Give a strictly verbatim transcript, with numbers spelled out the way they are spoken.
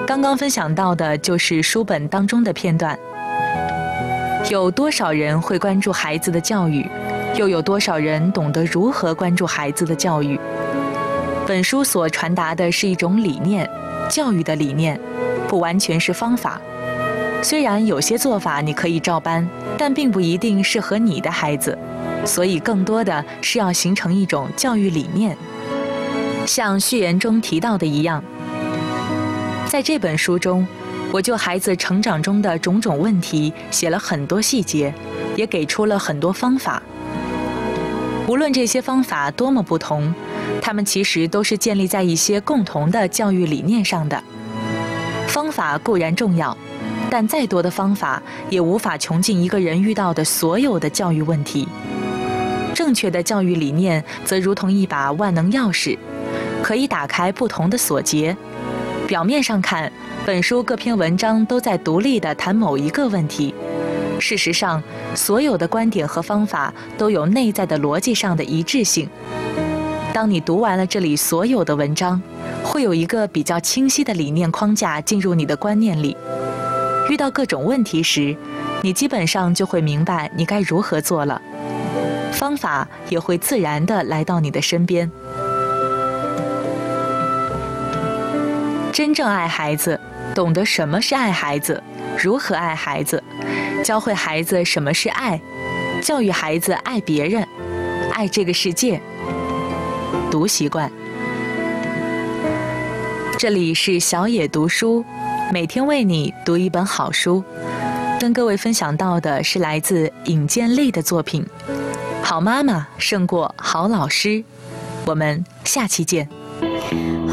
刚刚分享到的就是书本当中的片段。有多少人会关注孩子的教育？又有多少人懂得如何关注孩子的教育？本书所传达的是一种理念，教育的理念，不完全是方法。虽然有些做法你可以照搬，但并不一定适合你的孩子，所以更多的是要形成一种教育理念。像序言中提到的一样，在这本书中，我就孩子成长中的种种问题写了很多细节，也给出了很多方法。无论这些方法多么不同，它们其实都是建立在一些共同的教育理念上的。方法固然重要，但再多的方法也无法穷尽一个人遇到的所有的教育问题。正确的教育理念则如同一把万能钥匙，可以打开不同的锁结。表面上看，本书各篇文章都在独立地谈某一个问题，事实上，所有的观点和方法都有内在的逻辑上的一致性。当你读完了这里所有的文章，会有一个比较清晰的理念框架进入你的观念里。遇到各种问题时，你基本上就会明白你该如何做了，方法也会自然地来到你的身边。真正爱孩子，懂得什么是爱孩子，如何爱孩子，教会孩子什么是爱，教育孩子爱别人，爱这个世界。读习惯。这里是小野读书，每天为你读一本好书。跟各位分享到的是来自尹建莉的作品《好妈妈胜过好老师》。我们下期见。